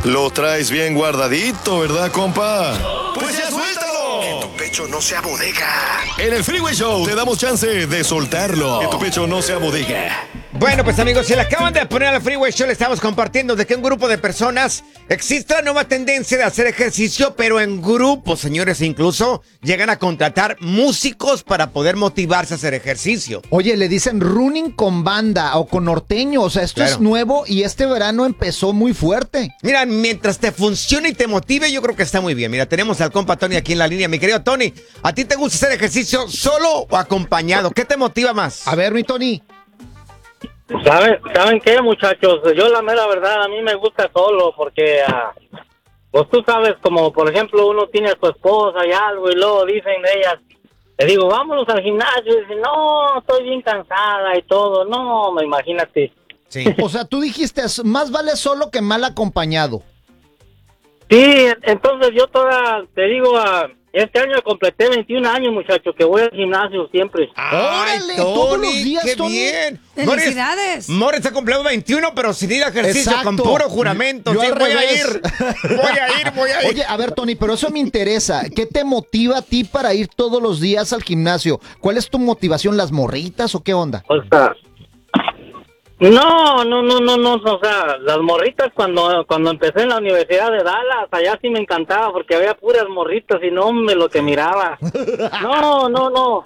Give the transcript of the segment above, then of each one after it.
Lo traes bien guardadito, ¿verdad, compa? Pues ya suéltalo. Que tu pecho no sea bodega. En el Freeway Show te damos chance de soltarlo. Que tu pecho no sea bodega. Bueno, pues amigos, si le acaban de poner al Freeway Show, le estamos compartiendo de que un grupo de personas existe la nueva tendencia de hacer ejercicio, pero en grupo, señores, incluso llegan a contratar músicos para poder motivarse a hacer ejercicio. Oye, le dicen running con banda o con norteño, o sea, esto Claro. es nuevo y este verano empezó muy fuerte. Mira, mientras te funcione y te motive, yo creo que está muy bien. Mira, tenemos al compa Tony aquí en la línea. Mi querido Tony, ¿a ti te gusta hacer ejercicio solo o acompañado? ¿Qué te motiva más? A ver, mi Tony. ¿Saben qué, muchachos? Yo la mera verdad, a mí me gusta solo porque, pues tú sabes, como por ejemplo uno tiene a su esposa y algo y luego dicen de ellas, le digo, vámonos al gimnasio, y dicen, no, estoy bien cansada y todo, no, imagínate. Sí. O sea, tú dijiste, más vale solo que mal acompañado. Sí, entonces yo te digo, este año completé 21 años, muchachos, que voy al gimnasio siempre. ¡Órale! Todos los días, qué Tony. bien. ¡Felicidades! Morris ha cumplido 21, pero sin ir a ejercicio, Exacto. con puro juramento. Yo Sí, al voy a revés. ir. Voy a ir. Oye, a ver, Tony, pero eso me interesa. ¿Qué te motiva a ti para ir todos los días al gimnasio? ¿Cuál es tu motivación? ¿Las morritas o qué onda? O sea, no, o sea, las morritas cuando empecé en la Universidad de Dallas, allá sí me encantaba porque había puras morritas y no me lo que miraba. No,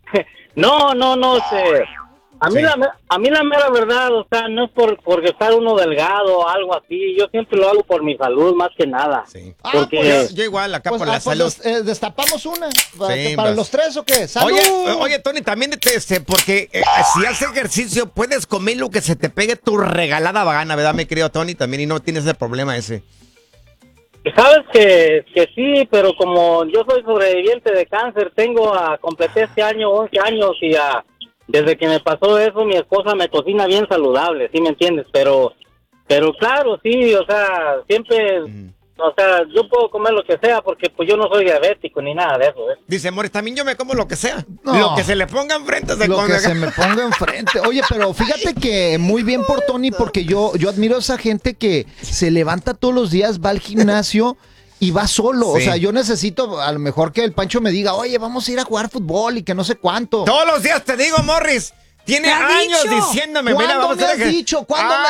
a mí, Sí. a mí la mera verdad, o sea, no es porque estar uno delgado o algo así, yo siempre lo hago por mi salud más que nada. Sí. Porque Yo igual, acá Pues, por la salud. destapamos una. Sí, ¿Para pues. los tres o qué? ¡Salud! Oye, Tony, también porque si haces ejercicio puedes comer lo que se te pegue tu regalada gana, ¿verdad, mi querido Tony? También y no tienes ese problema ese. sabes que sí, pero como yo soy sobreviviente de cáncer, completé este año 11 años y desde que me pasó eso, mi esposa me cocina bien saludable, ¿sí me entiendes? Pero claro, sí, o sea, siempre, o sea, yo puedo comer lo que sea porque pues yo no soy diabético ni nada de eso, ¿eh? Dice, Morris, también yo me como lo que sea. No. Lo que se le ponga enfrente se Lo come. que se me ponga enfrente. Oye, pero fíjate que muy bien por Tony, porque yo admiro a esa gente que se levanta todos los días, va al gimnasio y va solo. Sí. O sea, yo necesito a lo mejor que el Pancho me diga, oye, vamos a ir a jugar fútbol y que no sé cuánto. Todos los días te digo, Morris. Tiene ¿Te ha años dicho? diciéndome, mira, ¿Cuándo vamos me a has hacer dicho? ¿Cuándo me